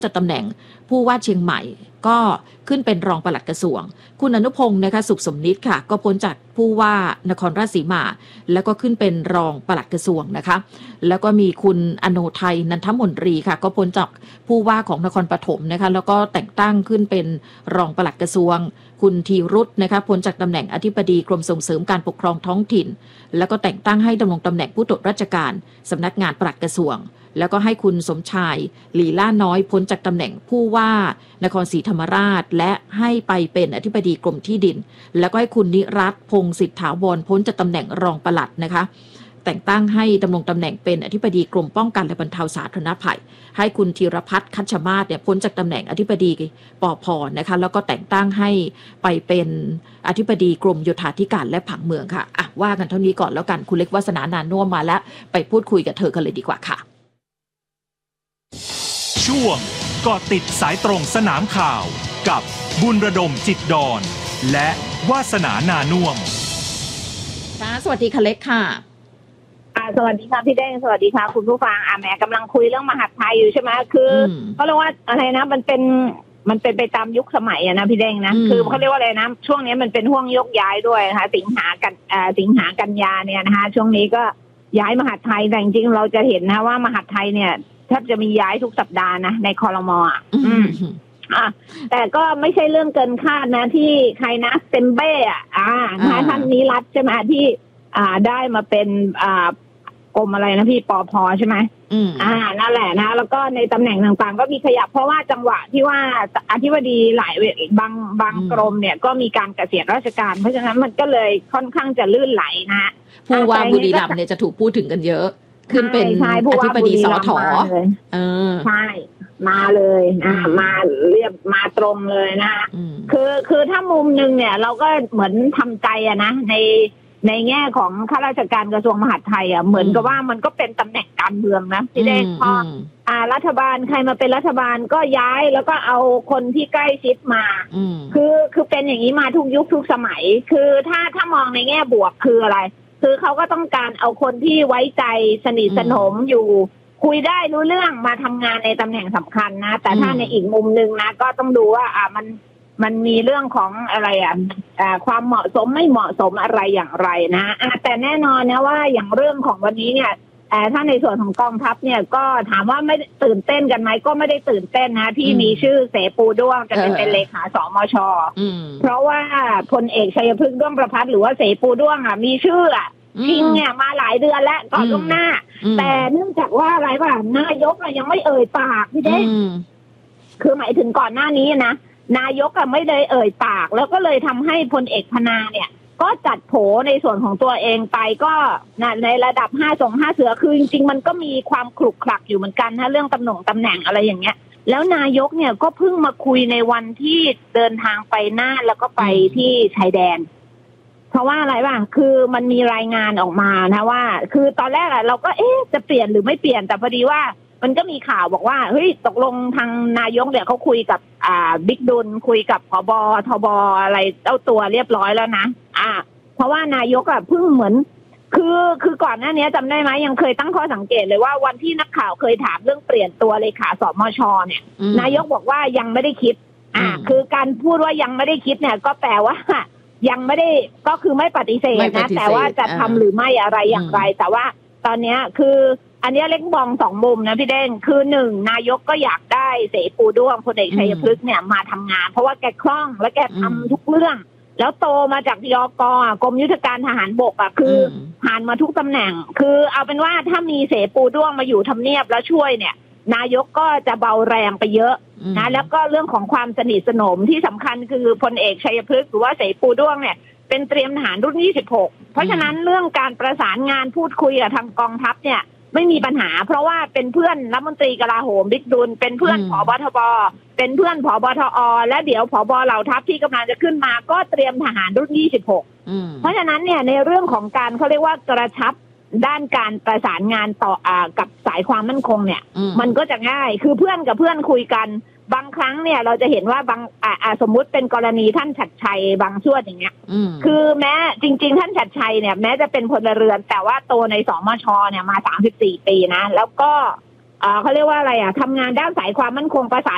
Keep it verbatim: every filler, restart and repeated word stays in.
จะตำแหน่งผู้ว่าเชียงใหม่ก็ขึ้นเป็นรองปลัดกระทรวงคุณอนุพงศ์นะคะสุขสมนิตค่ะก็พ้นจากผู้ว่านครราชสีมาแล้วก็ขึ้นเป็นรองปลัดกระทรวงนะคะแล้วก็มีคุณอโนไทยนันทมนตรีค่ะก็พ้นจากผู้ว่าของนครปฐมนะคะแล้วก็แต่งตั้งขึ้นเป็นรองปลัดกระทรวงคุณธีรุธนะคะพ้นจากตำแหน่งอธิบดีกรมส่งเสริมการปกครองท้องถิ่นแล้วก็แต่งตั้งให้ดำรงตำแหน่งผู้ตรวจราชการสำนักงานปลัดกระทรวงแล้วก็ให้คุณสมชายหลีล่าน้อยพ้นจากตำแหน่งผู้ว่านครศรีธรรมราชและให้ไปเป็นอธิบดีกรมที่ดินแล้วก็ให้คุณนิรัตน์พงศ์สิทธถาวรพ้นจากตำแหน่งรองปลัดนะคะแต่งตั้งให้ดำรงตำแหน่งเป็นอธิบดีกรมป้องกันและบรรเทาสาธารณภัยให้คุณธีรพัฒน์คัชมาศเนี่ยพ้นจากตำแหน่งอธิบดีปภนะคะแล้วก็แต่งตั้งให้ไปเป็นอธิบดีกรมโยธาธิการและผังเมืองค่ะอ่ะว่ากันเท่านี้ก่อนแล้วกันคุณเล็กวาสนานานุ่วมมาแล้วไปพูดคุยกับเธอกันเลยดีกว่าค่ะช่วงเกาะติดสายตรงสนามข่าวกับบุญระดมจิตดอนและวาสนานานุ่มค่ะสวัสดีค่ะเล็กค่ะสวัสดีค่ะพี่เด้งสวัสดีค่ะคุณผู้ฟังอ่ะแหมกำลังคุยเรื่องมหาดไทยอยู่ใช่ไหมคือเขาเรียกว่าอะไรนะมันเป็นมันเป็นไปตามยุคสมัยอะนะพี่เด้งนะคือเขาเรียกว่าอะไรนะช่วงนี้มันเป็นห่วงยกย้ายด้วยนะคะสิงหากันอ่าสิงหากันยาเนี่ยนะคะช่วงนี้ก็ย้ายมหาดไทยแต่จริงๆเราจะเห็นนะว่ามหาดไทยเนี่ยแทบจะมีย้ายทุกสัปดาห์นะในครม.อ่ะอ่ะแต่ก็ไม่ใช่เรื่องเกินคาดนะที่ใครนะเซมเบ้อ่ะอ่าท่านนิรัตน์ใช่ไหมที่อ่าได้มาเป็นอ่ากรมอะไรนะพี่ปภใช่ไหมอ่านั่นแหละนะแล้วก็ในตำแหน่งต่างๆก็มีขยับเพราะว่าจังหวะที่ว่าอธิบดีหลายบางบางกรมเนี่ยก็มีการเกษียณราชการเพราะฉะนั้นมันก็เลยค่อนข้างจะลื่นไหลนะผู้ว่าบุรีรัมย์เนี่ยจะถูกพูดถึงกันเยอะขึ้นเป็นอธิบดีสถ.เออใช่มาเลยนะมาเรียบมาตรงเลยนะคือคือถ้ามุมนึงเนี่ยเราก็เหมือนทำใจอะนะในในแง่ของข้าราชการกระทรวงมหาดไทยอ่ะเหมือนกับว่ามันก็เป็นตำแหน่งการเมืองนะที่ได้พออ่ารัฐบาลใครมาเป็นรัฐบาลก็ย้ายแล้วก็เอาคนที่ใกล้ชิดมาคือคือเป็นอย่างนี้มาทุกยุคทุกสมัยคือถ้าถ้ามองในแง่บวกคืออะไรคือเขาก็ต้องการเอาคนที่ไว้ใจสนิทสนมอยู่คุยได้รู้เรื่องมาทำงานในตำแหน่งสำคัญนะแต่ถ้าในอีกมุมนึงนะก็ต้องดูว่าอ่ามันมันมีเรื่องของอะไรอ่ะความเหมาะสมไม่เหมาะสมอะไรอย่างไรนะแต่แน่นอนนะว่าอย่างเรื่องของวันนี้เนี่ยถ้าในส่วนของกองทัพเนี่ยก็ถามว่าไม่ตื่นเต้นกันไหมก็ไม่ได้ตื่นเต้นนะที่มีชื่อเสปูด้วงจะเป็นเลขาสมช.เพราะว่าพลเอกชัยพฤกษ์ด้วงประภัสหรือว่าเสปูด้วงอ่ะมีชื่ออ่ะจริงเนี่ยมาหลายเดือนแล้วก่อนล่วงหน้าแต่เนื่องจากว่าอะไรว่านายกยังไม่เอ่ยปากพี่เด้คือหมายถึงก่อนหน้านี้นะนายกไม่ได้เอ่ยปากแล้วก็เลยทำให้พลเอกพนาเนี่ยก็จัดโผในส่วนของตัวเองไปก็ในระดับห้าสองห้าเสือคือจริงๆมันก็มีความขลุกขลักอยู่เหมือนกันนะเรื่องตำแหน่งตำแหน่งอะไรอย่างเงี้ยแล้วนายกเนี่ยก็เพิ่งมาคุยในวันที่เดินทางไปน่านแล้วก็ไปที่ชายแดนเพราะว่าอะไรบ้างคือมันมีรายงานออกมานะว่าคือตอนแรกอะเราก็เอ๊ะจะเปลี่ยนหรือไม่เปลี่ยนแต่พอดีว่ามันก็มีข่าวบอกว่าเฮ้ยตกลงทางนายกเนี่ยเขาคุยกับอ่าบิ๊กดุลคุยกับผบ.ทบ.อะไรเจ้าตัวเรียบร้อยแล้วนะอ่าเพราะว่านายกอะเพิ่งเหมือนคือคือก่อนหน้านี้จำได้ไหมยังเคยตั้งข้อสังเกตเลยว่าวันที่นักข่าวเคยถามเรื่องเปลี่ยนตัวเลขาสมช.เนี่ยนายกบอกว่ายังไม่ได้คิดอ่าคือการพูดว่ายังไม่ได้คิดเนี่ยก็แปลว่ายังไม่ได้ก็คือไม่ปฏิเสธนะแต่ว่าจะทำหรือไม่อะไรอย่างไรแต่ว่าตอนนี้คืออันนี้เล็กมองสองมุมนะพี่เด้งคือหนึ่งนายกก็อยากได้เสปูด้วงพลเอกชัยพฤกษ์เนี่ยมาทำงานเพราะว่าแกคล่องและแกทำทุกเรื่องแล้วโตมาจากยก.กรมยุทธการทหารบกอ่ะคือผ่านมาทุกตำแหน่งคือเอาเป็นว่าถ้ามีเสปูด้วงมาอยู่ทำเนียบแล้วช่วยเนี่ยนายกก็จะเบาแรงไปเยอะนะแล้วก็เรื่องของความสนิทสนมที่สำคัญคือพลเอกชัยพฤกษ์หรือว่าเสปูด้วงเนี่ยเป็นเตรียมทหารรุ่นยี่สิบหกเพราะฉะนั้นเรื่องการประสานงานพูดคุยกับทางกองทัพเนี่ยไม่มีปัญหาเพราะว่าเป็นเพื่อนรัฐมนตรีกลาโหมบิ๊กดุลเป็นเพื่อนผบ.ทบ.เป็นเพื่อนผบ.ทอ.และเดี๋ยวผบ.เหล่าทัพที่กำลังจะขึ้นมาก็เตรียมทหารรุ่นยี่สิบหกเพราะฉะนั้นเนี่ยในเรื่องของการเขาเรียกว่ากระชับด้านการประสานงานต่ออ่ากับสายความมั่นคงเนี่ยมันก็จะง่ายคือเพื่อนกับเพื่อนคุยกันบางครั้งเนี่ยเราจะเห็นว่าบางอ่าสมมุติเป็นกรณีท่านฉัตรชัยบางช่วงอย่างเงี้ยคือแม้จริงๆท่านฉัตรชัยเนี่ยแม้จะเป็นพลเรือนแต่ว่าโตในสมช.เนี่ยมาสามสิบสี่ปีนะแล้วก็อ่าเขาเรียกว่าอะไรอ่ะทำงานด้านสายความมั่นคงประสาน